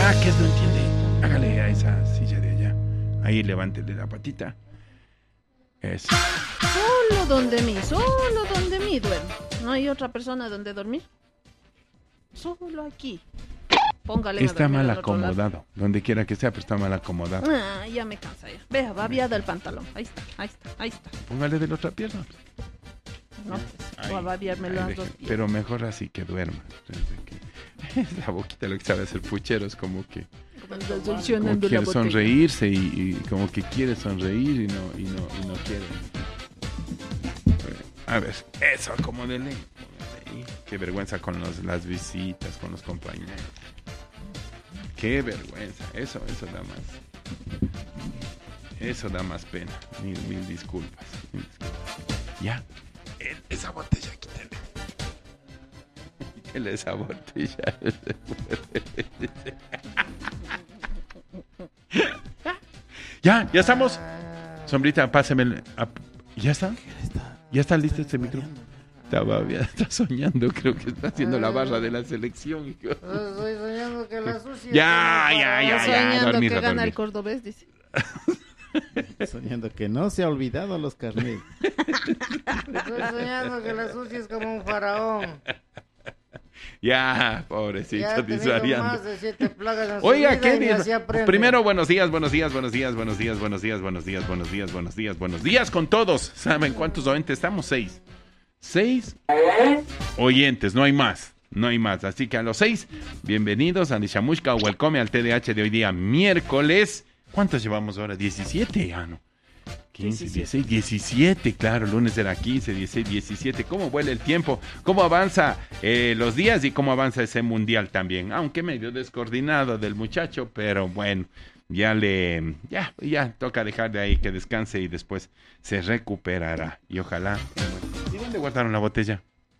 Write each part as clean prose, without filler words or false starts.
que no entiende. Hágale a esa silla de allá. Ahí levántele la patita. Eso. Solo donde mí duermo. No hay otra persona donde dormir. Solo aquí. Póngale. Está mal acomodado. Donde quiera que sea, pero está mal acomodado. Ya me cansa ya. Vea, babiado el pantalón. Ahí está. Póngale de la otra pierna. No, pues, voy a babiarme las dos piernas. Pero mejor así que duerma. Esa boquita lo que sabe hacer pucheros, como que quiere sonreírse y como que quiere sonreír y no quiere. A ver, eso, acomódele. Qué vergüenza con las visitas, con los compañeros. Qué vergüenza. Eso da más. Eso da más pena. Mil disculpas. Ya. Esa botella, quítale. Quítale esa botella. Ya estamos. Sombrita, páseme. ¿Ya está? ¿Ya está listo este micrófono? Está soñando, creo que está haciendo la barra de la selección. Estoy soñando que la sucia. Ya. Soñando que gana el cordobés, dice. Soñando que no se ha olvidado los carnets. Estoy soñando que la sucia es como un faraón. Ya, pobrecito, disvariando. Más de 7 plagas en Oiga, su vida ¿qué y ni así aprende. Primero, buenos días con todos. ¿Saben cuántos oyentes estamos? 6 oyentes, no hay más. Así que a los 6, bienvenidos a Nishamushka, welcome al TDH de hoy día, miércoles. ¿Cuántos llevamos ahora? 17, no. 15, 16, 17, claro, lunes era 15, 16, 17. ¿Cómo vuela el tiempo? ¿Cómo avanza los días y cómo avanza ese mundial también? Aunque medio descoordinado del muchacho, pero bueno, ya toca dejar de ahí que descanse y después se recuperará. Y ojalá. ¿Y dónde guardaron la botella?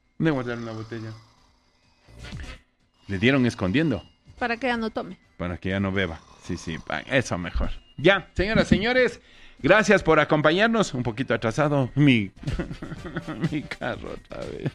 Le dieron escondiendo. Para que ya no tome. Para que ya no beba. Sí, eso mejor. Ya, señoras, señores. Gracias por acompañarnos. Un poquito atrasado. Mi carro otra vez.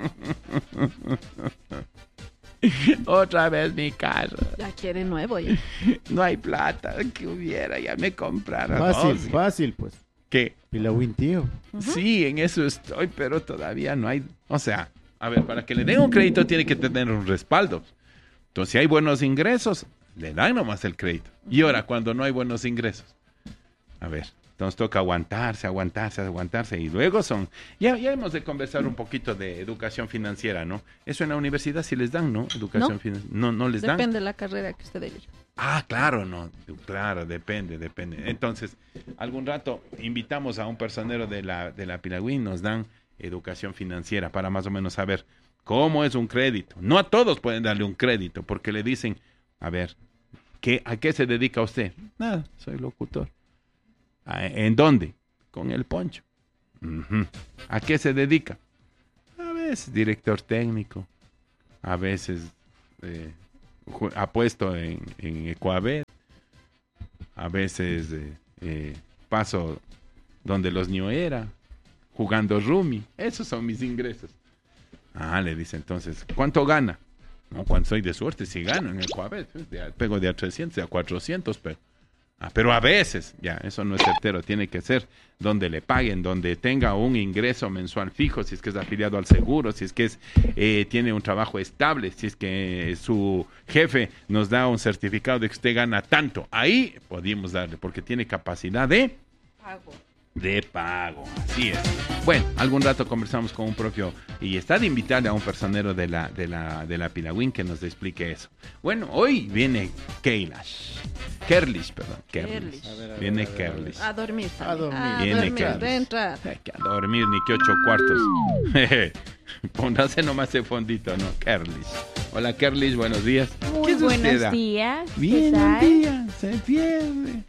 Otra vez mi carro. Ya quiere nuevo ya. No hay plata que hubiera. Ya me compraron. Fácil, pues. ¿Qué? Pilawin, tío. Sí, en eso estoy, pero todavía no hay. O sea, a ver, para que le den un crédito tiene que tener un respaldo. Entonces, si hay buenos ingresos, le dan nomás el crédito. Y ahora, cuando no hay buenos ingresos. A ver, entonces toca aguantarse. Y luego ya hemos de conversar un poquito de educación financiera, ¿no? Eso en la universidad sí les dan, ¿no? Educación financiera. No les dan. Depende de la carrera que usted elija. Claro, no. Claro, depende. Entonces, algún rato invitamos a un personero de la Pilagüín, nos dan educación financiera para más o menos saber cómo es un crédito. No a todos pueden darle un crédito porque le dicen, a ver, ¿a qué se dedica usted? Nada, soy locutor. ¿En dónde? Con el poncho. Uh-huh. ¿A qué se dedica? A veces director técnico, a veces ha puesto en Ecuabet, a veces paso donde los Ñoera, jugando Rumi. Esos son mis ingresos. Le dice entonces, ¿cuánto gana? No, cuando soy de suerte, si gano en Ecuabet, pego de a 300 a 400, pero a veces, eso no es certero, tiene que ser donde le paguen, donde tenga un ingreso mensual fijo, si es que es afiliado al seguro, si es que tiene un trabajo estable, si es que su jefe nos da un certificado de que usted gana tanto. Ahí podemos darle, porque tiene capacidad de pago, así es. Bueno, algún rato conversamos con un propio, y está de invitarle a un personero de la Pilagüín que nos explique eso. Bueno, hoy viene Kerlish. Viene Kerlish. A dormir. Viene Kerlish. A dormir, ni que 8 cuartos. Póngase nomás ese fondito, ¿no? Kerlish. Hola, Kerlish, buenos días. Muy buenos días. Bien, un día, se pierde.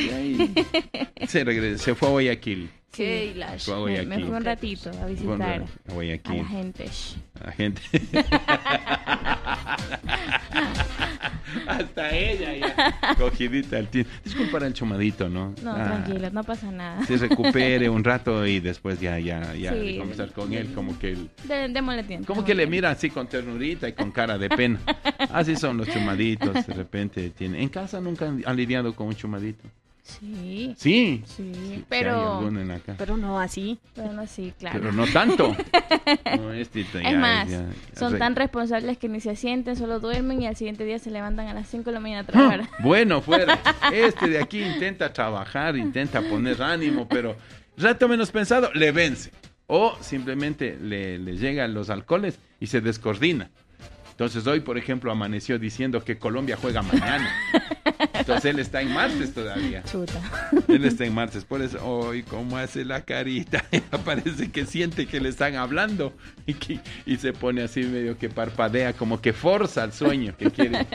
Se fue a Guayaquil. Me fui un ratito a visitar a la gente. Hasta ella ya, cogidita al tino. Disculpa el chumadito, ¿no? No, tranquilo, no pasa nada. Se recupere un rato y después ya Sí. de conversar con él, como que él... Démosle tiempo. Como que le mira así con ternurita y con cara de pena. Así son los chumaditos, de repente tiene. ¿En casa nunca han lidiado con un chumadito? Sí. Sí. Sí, Hay alguno en la casa. Pero no así. Bueno, sí, claro. Pero no tanto. No, Es más, son tan responsables que ni se sienten, solo duermen y al siguiente día se levantan a las 5 de la mañana a trabajar. Bueno, fuera. Este de aquí intenta trabajar, intenta poner ánimo, pero rato menos pensado, le vence. O simplemente le llegan los alcoholes y se descoordina. Entonces hoy, por ejemplo, amaneció diciendo que Colombia juega mañana. Entonces él está en martes todavía. Chuta. Él está en martes, por eso hoy cómo hace la carita. Parece que siente que le están hablando y se pone así medio que parpadea, como que forza el sueño que quiere.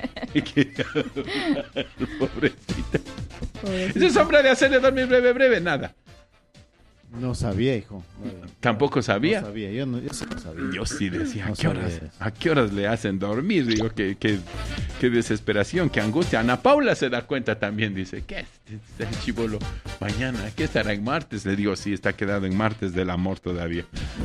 Pobrecita. Ese es hombre de hacerle dormir breve, nada. No sabía, hijo. Tampoco sabía. No sabía, yo sí no sabía. Yo sí decía, No ¿a qué horas le hacen dormir? Digo, qué desesperación, qué angustia. Ana Paula se da cuenta también, dice, ¿qué es el chibolo? Mañana, ¿qué estará en martes? Le digo, sí, está quedado en martes del amor todavía.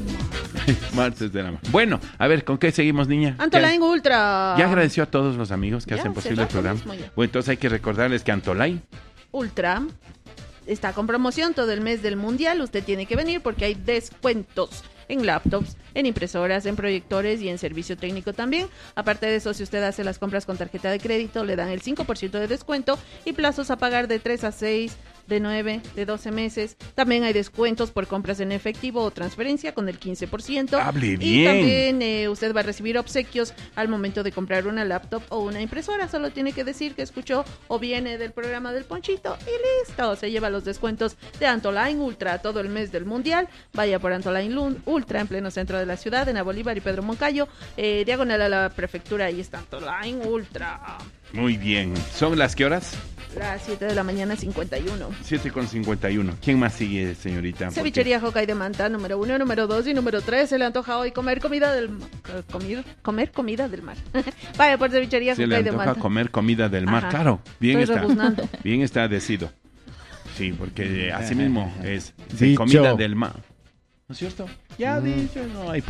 Martes del amor. Bueno, a ver, ¿con qué seguimos, niña? Antolain Ultra. Ya agradeció a todos los amigos que Ya, hacen hace posible el rato programa. mismo ya. Bueno, entonces hay que recordarles que Antolain Ultra está con promoción todo el mes del mundial. Usted tiene que venir porque hay descuentos en laptops, en impresoras, en proyectores y en servicio técnico también. Aparte de eso, si usted hace las compras con tarjeta de crédito, le dan el 5% de descuento y plazos a pagar de 3 a 6, de 9, de 12 meses. También hay descuentos por compras en efectivo o transferencia con el 15%. Hable Y bien. también usted va a recibir obsequios al momento de comprar una laptop o una impresora. Solo tiene que decir que escuchó o viene del programa del Ponchito y listo. Se lleva los descuentos de Antolain Ultra todo el mes del mundial. Vaya por Antolain Ultra en pleno centro de la ciudad, en Bolívar y Pedro Moncayo, diagonal a la prefectura. Ahí está Antolain Ultra. Muy bien. ¿Son las qué horas? Las 7 de la mañana, 51. 7:51. ¿Quién más sigue, señorita? Cevichería Jocay de Manta, número 1, número 2 y número 3. Se le antoja hoy comer comida del mar. Comer comida del mar. Vaya por Cevichería Se le Jocay de antoja Manta. comer comida del mar. Ajá. Claro, bien Estoy está. rebuznando. Bien está decido. Sí, porque así mismo es Dicho. comida del mar. ¿No es cierto? Ya dicho, no hay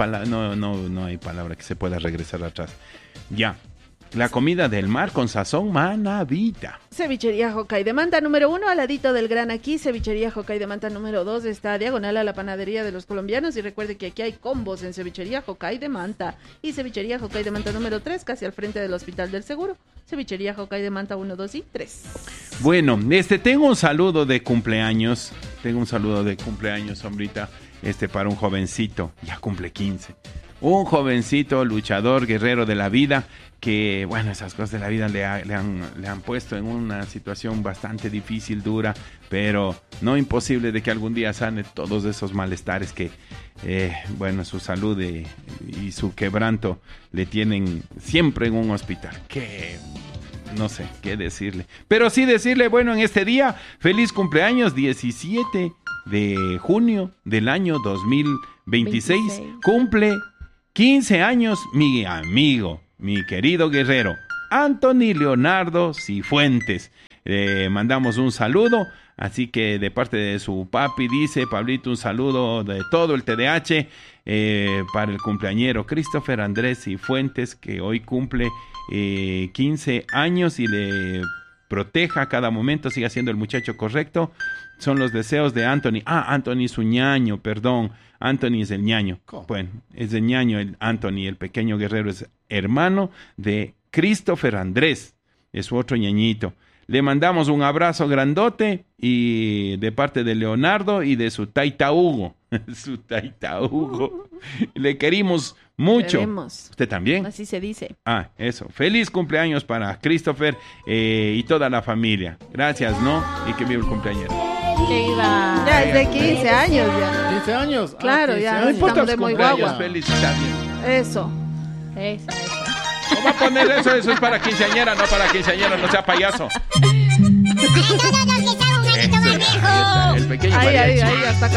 palabra que se pueda regresar atrás. Ya. La comida del mar con sazón manavita. Cevichería Jocay de Manta, número 1, al ladito del Gran Aquí. Cevichería Jocay de Manta, número 2, está diagonal a la panadería de los colombianos. Y recuerde que aquí hay combos en Cevichería Jocay de Manta. Y Cevichería Jocay de Manta, número 3, casi al frente del Hospital del Seguro. Cevichería Jocay de Manta, 1, 2 y 3. Bueno, tengo un saludo de cumpleaños. Sombrita, para un jovencito. Ya cumple 15. Un jovencito, luchador, guerrero de la vida, que, bueno, esas cosas de la vida le han puesto en una situación bastante difícil, dura, pero no imposible de que algún día sane todos esos malestares que, su salud y su quebranto le tienen siempre en un hospital. Que no sé qué decirle. Pero sí decirle, bueno, en este día, feliz cumpleaños, 17 de junio del año 2026. 26. Cumple 15 años mi amigo, mi querido guerrero, Anthony Leonardo Cifuentes. Mandamos un saludo, así que de parte de su papi, dice Pablito, un saludo de todo el TDH para el cumpleañero Christopher Andrés Cifuentes, que hoy cumple 15 años y le proteja a cada momento, siga siendo el muchacho correcto. Son los deseos de Anthony. Anthony es su ñaño, perdón. Anthony es el ñaño. ¿Cómo? Bueno, es el ñaño, el Anthony, el pequeño guerrero, es hermano de Christopher Andrés, es su otro ñañito. Le mandamos un abrazo grandote y de parte de Leonardo y de su taita Hugo. Su taita Hugo. Le querimos mucho. Queremos. ¿Usted también? Así se dice. Eso. Feliz cumpleaños para Christopher y toda la familia. Gracias, ¿no? Y que viva el cumpleañero. Que iba. Ya es de 15 años ya. 15 años. Claro, 15 ya. años. No importa Estamos de los muy cumpleaños, guagua. felicitarle. Eso. Esa. ¿Cómo va a poner eso? Eso es para quinceañera, no para quinceañera, no sea payaso. Para todos los que están un añito más viejos. El pequeño Ahí, mariachi. hasta